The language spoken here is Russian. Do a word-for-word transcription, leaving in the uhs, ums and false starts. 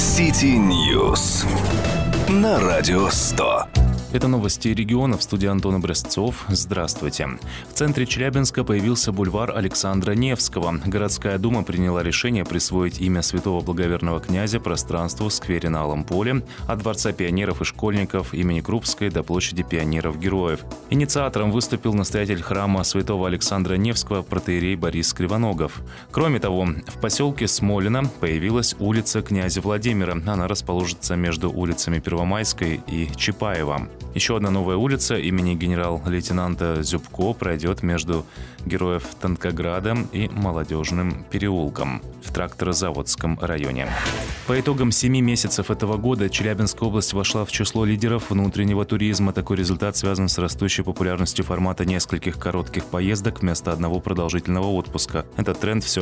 Сити Ньюс на Радио сто. Это новости региона, в студии Антон Образцов. Здравствуйте. В центре Челябинска появился бульвар Александра Невского. Городская дума приняла решение присвоить имя святого благоверного князя пространству в сквере на Алом поле от Дворца пионеров и школьников имени Крупской до площади пионеров-героев. Инициатором выступил настоятель храма святого Александра Невского протоиерей Борис Кривоногов. Кроме того, в поселке Смолино появилась улица князя Владимира. Она расположится между улицами Первомайской и Чапаева. Еще одна новая улица имени генерал-лейтенанта Зюбко пройдет между Героев Танкограда и Молодежным переулком в Тракторозаводском районе. По итогам семи месяцев этого года Челябинская область вошла в число лидеров внутреннего туризма. Такой результат связан с растущей популярностью формата нескольких коротких поездок вместо одного продолжительного отпуска. Этот тренд все